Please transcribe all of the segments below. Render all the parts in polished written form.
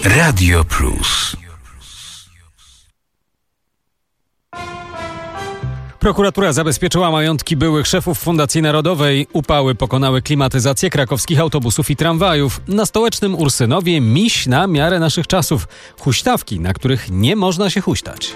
Radio Plus. Prokuratura zabezpieczyła majątki byłych szefów Fundacji Narodowej. Upały pokonały klimatyzację krakowskich autobusów i tramwajów. Na stołecznym Ursynowie miś na miarę naszych czasów. Huśtawki, na których nie można się huśtać.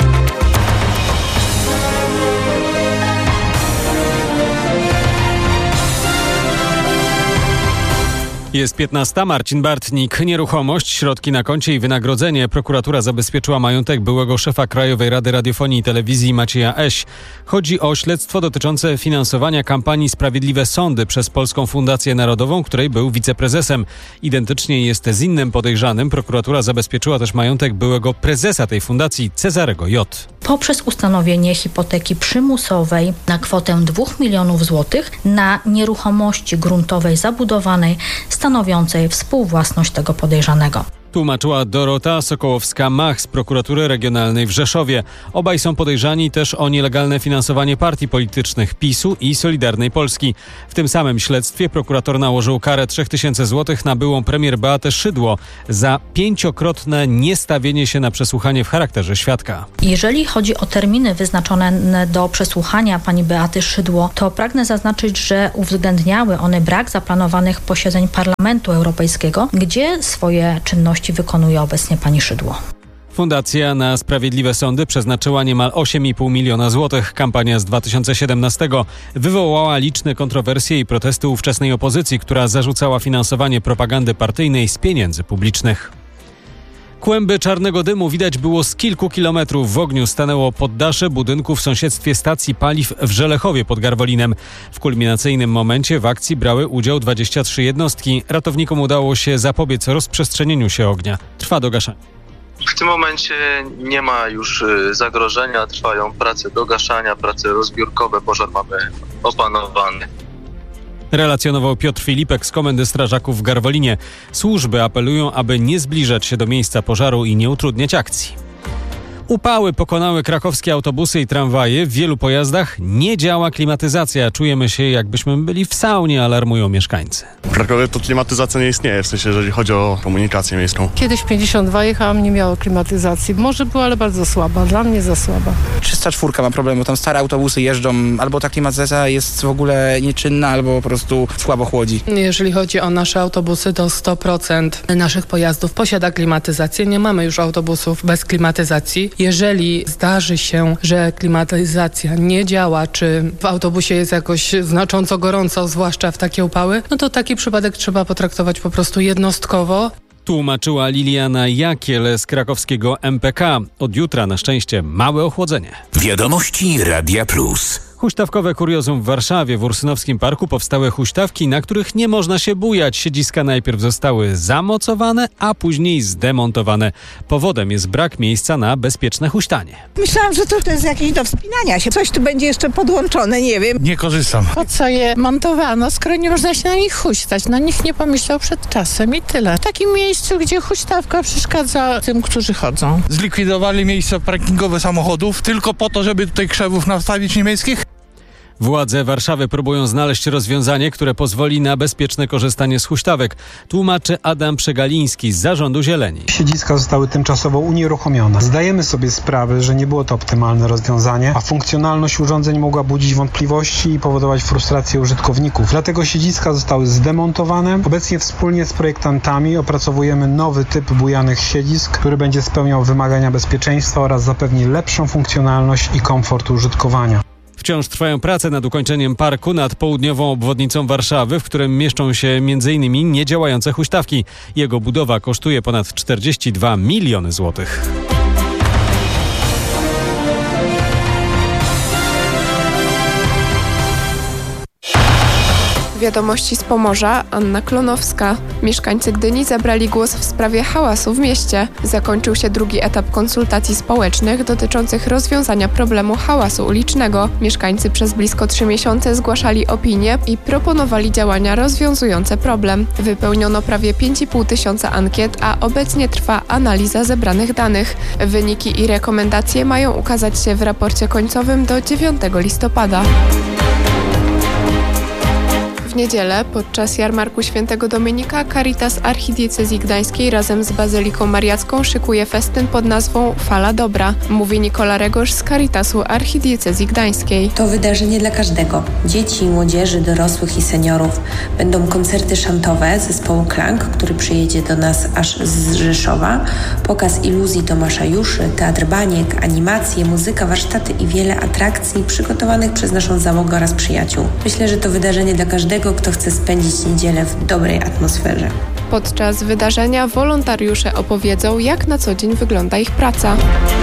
Jest 15. Marcin Bartnik. Nieruchomość, środki na koncie i wynagrodzenie. Prokuratura zabezpieczyła majątek byłego szefa Krajowej Rady Radiofonii i Telewizji Macieja Eś. Chodzi o śledztwo dotyczące finansowania kampanii Sprawiedliwe Sądy przez Polską Fundację Narodową, której był wiceprezesem. Identycznie jest z innym podejrzanym. Prokuratura zabezpieczyła też majątek byłego prezesa tej fundacji, Cezarego J. Poprzez ustanowienie hipoteki przymusowej na kwotę 2 milionów złotych na nieruchomości gruntowej zabudowanej stanowiącej współwłasność tego podejrzanego. Tłumaczyła Dorota Sokołowska-Mach z Prokuratury Regionalnej w Rzeszowie. Obaj są podejrzani też o nielegalne finansowanie partii politycznych PiS-u i Solidarnej Polski. W tym samym śledztwie prokurator nałożył karę 3000 zł na byłą premier Beatę Szydło za 5-krotne niestawienie się na przesłuchanie w charakterze świadka. Jeżeli chodzi o terminy wyznaczone do przesłuchania pani Beaty Szydło, to pragnę zaznaczyć, że uwzględniały one brak zaplanowanych posiedzeń Parlamentu Europejskiego, gdzie swoje czynności wykonuje obecnie pani Szydło. Fundacja na Sprawiedliwe Sądy przeznaczyła niemal 8,5 miliona złotych. Kampania z 2017 wywołała liczne kontrowersje i protesty ówczesnej opozycji, która zarzucała finansowanie propagandy partyjnej z pieniędzy publicznych. Kłęby czarnego dymu widać było z kilku kilometrów. W ogniu stanęło poddasze budynku w sąsiedztwie stacji paliw w Żelechowie pod Garwolinem. W kulminacyjnym momencie w akcji brały udział 23 jednostki. Ratownikom udało się zapobiec rozprzestrzenieniu się ognia. Trwa dogaszanie. W tym momencie nie ma już zagrożenia. Trwają prace dogaszania, prace rozbiórkowe. Pożar mamy opanowany. Relacjonował Piotr Filipek z Komendy Strażaków w Garwolinie. Służby apelują, aby nie zbliżać się do miejsca pożaru i nie utrudniać akcji. Upały pokonały krakowskie autobusy i tramwaje. W wielu pojazdach nie działa klimatyzacja. Czujemy się, jakbyśmy byli w saunie, alarmują mieszkańcy. W Krakowie to klimatyzacja nie istnieje, w sensie, jeżeli chodzi o komunikację miejską. Kiedyś 52 jechałam, nie miało klimatyzacji. Może była, ale bardzo słaba. Dla mnie za słaba. 304 ma problem, bo tam stare autobusy jeżdżą, albo ta klimatyzacja jest w ogóle nieczynna, albo po prostu słabo chłodzi. Jeżeli chodzi o nasze autobusy, to 100% naszych pojazdów posiada klimatyzację. Nie mamy już autobusów bez klimatyzacji. Jeżeli zdarzy się, że klimatyzacja nie działa, czy w autobusie jest jakoś znacząco gorąco, zwłaszcza w takie upały, no to taki przypadek trzeba potraktować po prostu jednostkowo. Tłumaczyła Liliana Jakiel z krakowskiego MPK. Od jutra na szczęście małe ochłodzenie. Wiadomości Radia Plus. Huśtawkowe kuriozum w Warszawie. W Ursynowskim Parku powstały huśtawki, na których nie można się bujać. Siedziska najpierw zostały zamocowane, a później zdemontowane. Powodem jest brak miejsca na bezpieczne huśtanie. Myślałam, że to jest jakieś do wspinania się. Coś tu będzie jeszcze podłączone, nie wiem. Nie korzystam. Po co je montowano, skoro nie można się na nich huśtać? Na nich nie pomyślał przed czasem i tyle. W takim miejscu, gdzie huśtawka przeszkadza tym, którzy chodzą. Zlikwidowali miejsca parkingowe samochodów tylko po to, żeby tutaj krzewów nastawić niemieckich. Władze Warszawy próbują znaleźć rozwiązanie, które pozwoli na bezpieczne korzystanie z huśtawek. Tłumaczy Adam Przegaliński z Zarządu Zieleni. Siedziska zostały tymczasowo unieruchomione. Zdajemy sobie sprawę, że nie było to optymalne rozwiązanie, a funkcjonalność urządzeń mogła budzić wątpliwości i powodować frustrację użytkowników. Dlatego siedziska zostały zdemontowane. Obecnie wspólnie z projektantami opracowujemy nowy typ bujanych siedzisk, który będzie spełniał wymagania bezpieczeństwa oraz zapewni lepszą funkcjonalność i komfort użytkowania. Wciąż trwają prace nad ukończeniem parku nad południową obwodnicą Warszawy, w którym mieszczą się m.in. niedziałające huśtawki. Jego budowa kosztuje ponad 42 miliony złotych. Wiadomości z Pomorza, Anna Klonowska. Mieszkańcy Gdyni zabrali głos w sprawie hałasu w mieście. Zakończył się drugi etap konsultacji społecznych dotyczących rozwiązania problemu hałasu ulicznego. Mieszkańcy przez blisko 3 miesiące zgłaszali opinie i proponowali działania rozwiązujące problem. Wypełniono prawie 5,5 tysiąca ankiet, a obecnie trwa analiza zebranych danych. Wyniki i rekomendacje mają ukazać się w raporcie końcowym do 9 listopada. W niedzielę podczas jarmarku Świętego Dominika Caritas Archidiecezji Gdańskiej razem z Bazyliką Mariacką szykuje festyn pod nazwą Fala Dobra, mówi Nikola Regosz z Caritasu Archidiecezji Gdańskiej. To wydarzenie dla każdego. Dzieci, młodzieży, dorosłych i seniorów. Będą koncerty szantowe zespołu Klank, który przyjedzie do nas aż z Rzeszowa, pokaz iluzji Tomasza Juszy, teatr baniek, animacje, muzyka, warsztaty i wiele atrakcji przygotowanych przez naszą załogę oraz przyjaciół. Myślę, że to wydarzenie dla każdego, kto chce spędzić niedzielę w dobrej atmosferze. Podczas wydarzenia wolontariusze opowiedzą, jak na co dzień wygląda ich praca.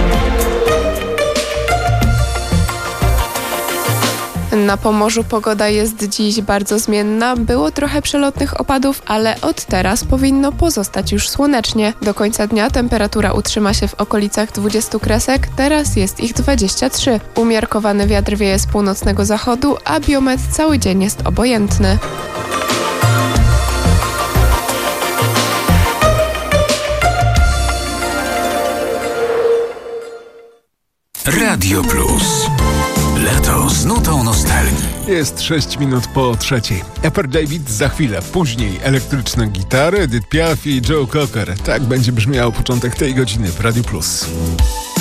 Na Pomorzu pogoda jest dziś bardzo zmienna. Było trochę przelotnych opadów, ale od teraz powinno pozostać już słonecznie. Do końca dnia temperatura utrzyma się w okolicach 20 kresek, teraz jest ich 23. Umiarkowany wiatr wieje z północnego zachodu, a biometr cały dzień jest obojętny. Radio Plus. Lato z nutą nostalgii. Jest 6 minut po 3. Epper David za chwilę. Później elektryczne gitary, Edith Piaf i Joe Cocker. Tak będzie brzmiał początek tej godziny w Radio Plus.